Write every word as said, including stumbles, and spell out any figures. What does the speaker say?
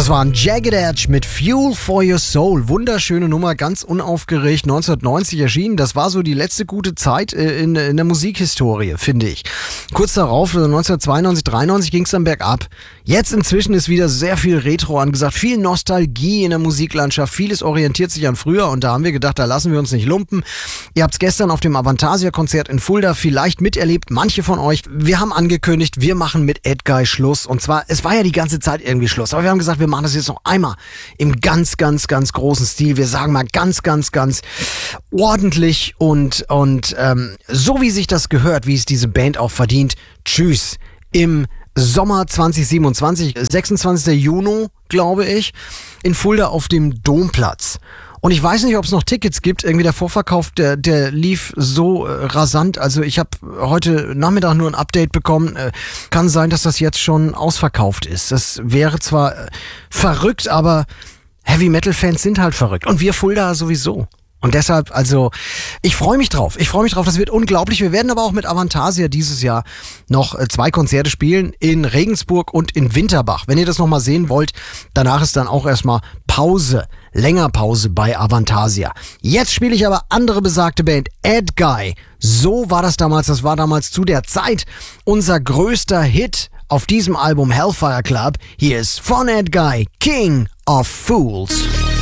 Das war ein Jagged Edge mit Fuel for Your Soul. Wunderschöne Nummer, ganz unaufgeregt, neunzehnhundertneunzig erschienen. Das war so die letzte gute Zeit in, in der Musikhistorie, finde ich. Kurz darauf, neunzehnhundertzweiundneunzig, dreiundneunzig ging es dann bergab. Jetzt inzwischen ist wieder sehr viel Retro angesagt, viel Nostalgie in der Musiklandschaft. Vieles orientiert sich an früher und da haben wir gedacht, da lassen wir uns nicht lumpen. Ihr habt es gestern auf dem Avantasia-Konzert in Fulda vielleicht miterlebt, manche von euch. Wir haben angekündigt, wir machen mit Edguy Schluss. Und zwar, es war ja die ganze Zeit irgendwie Schluss, aber wir haben gesagt, wir machen das jetzt noch einmal im ganz, ganz, ganz großen Stil. Wir sagen mal ganz, ganz, ganz ordentlich und, und ähm, so wie sich das gehört, wie es diese Band auch verdient. Tschüss. Im Sommer zwanzig siebenundzwanzig, sechsundzwanzigster Juni, glaube ich, in Fulda auf dem Domplatz. Und ich weiß nicht, ob es noch Tickets gibt. Irgendwie der Vorverkauf, der, der lief so äh, rasant. Also ich habe heute Nachmittag nur ein Update bekommen. Äh, kann sein, dass das jetzt schon ausverkauft ist. Das wäre zwar äh, verrückt, aber Heavy-Metal-Fans sind halt verrückt. Und wir Fulda sowieso. Und deshalb, also, ich freue mich drauf. Ich freue mich drauf, das wird unglaublich. Wir werden aber auch mit Avantasia dieses Jahr noch äh, zwei Konzerte spielen in Regensburg und in Winterbach. Wenn ihr das nochmal sehen wollt, danach ist dann auch erstmal Pause, länger Pause bei Avantasia. Jetzt spiele ich aber andere besagte Band, Edguy. So war das damals, das war damals zu der Zeit unser größter Hit auf diesem Album Hellfire Club. Hier ist von Edguy, King of Fools.